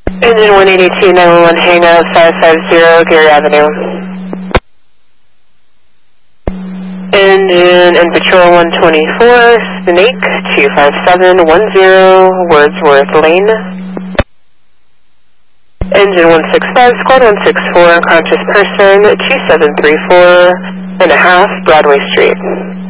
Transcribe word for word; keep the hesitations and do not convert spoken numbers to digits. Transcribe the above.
Engine one eighty-two, nine one one, hang up, five five zero, Gary Avenue. Engine and Patrol one twenty-four, Snake, two five seven one zero, Wordsworth Lane. Engine one sixty-five, Squad one sixty-four, conscious person, two seven three four and a half, Broadway Street.